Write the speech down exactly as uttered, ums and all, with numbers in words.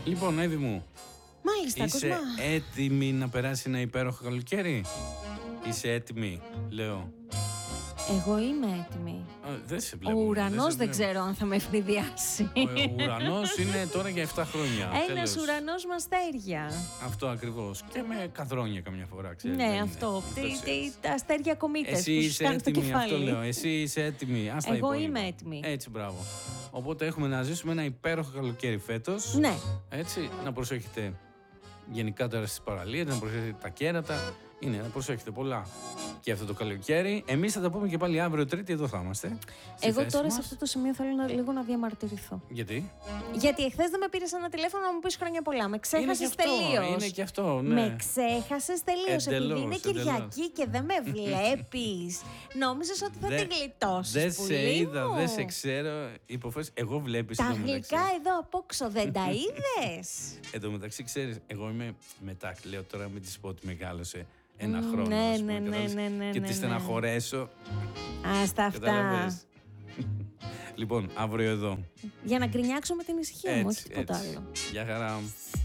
Λοιπόν, Εύη μου. Μάλιστα, Είσαι Κοσμά. έτοιμη να περάσει ένα υπέροχο καλοκαίρι? Είσαι έτοιμη, λέω. Εγώ είμαι έτοιμη. Α, δεν σε Ο βλέπω. ουρανός δεν, σε δεν βλέπω. ξέρω αν θα με ευνηδιάσει. Ο ουρανός είναι τώρα για επτά χρόνια. Ένας τέλος. ουρανός με αστέρια. Αυτό ακριβώς. Και με καθρόνια καμιά φορά, ξέρεις. Ναι, δεν είναι. αυτό. Το Τι, ξέρεις. τι, τα αστέρια κομίτες Εσύ που σου είσαι κάνουν το έτοιμη, κεφάλι. αυτό λέω. Εσύ είσαι έτοιμη. Ας τα Εγώ υπόλοιπα. είμαι έτοιμη. Έτσι, μπράβο. Οπότε έχουμε να ζήσουμε ένα υπέροχο καλοκαίρι φέτος. Ναι. Έτσι, να προσέχετε γενικά τώρα στις παραλίες, να προσέχετε τα κέρατα. Είναι, να προσέχετε πολλά. Και αυτό το καλοκαίρι. Εμείς θα τα πούμε και πάλι αύριο Τρίτη, εδώ θα είμαστε. στη Εγώ θέση τώρα μας. σε αυτό το σημείο θέλω να, λίγο να διαμαρτυρηθώ. Γιατί? Γιατί εχθές δεν με πήρες ένα τηλέφωνο να μου πεις χρόνια πολλά. Με Είναι και ξέχασες αυτό, τελείως. είναι και αυτό, ναι. Με ξέχασες τελείως. Επειδή Εντελώς, είναι εντελώς. Κυριακή και δεν με βλέπεις. Νόμιζες ότι θα Δεν- την γλιτώσεις. Δεν σε πουλί είδα, μου. δεν σε ξέρω. Υποφέρεις. Εγώ βλέπεις Τα εδώ μεταξύ. γλυκά εδώ απόξω δεν τα είδες. Εν τω μεταξύ, ξέρεις, εγώ είμαι μετά. Λέω τώρα, μην της πω ότι μεγάλωσε ένα Μ, χρόνο. ναι, ας πούμε, ναι, ναι, κατάλαβες, ναι, ναι, και ναι, τη ναι. στεναχωρέσω. Άστα αυτά. Κατάλαβες. Λοιπόν, αύριο εδώ. Για να γκρινιάξω με την ησυχία μου, όχι Έτσι, τίποτα έτσι. άλλο. Γεια χαρά.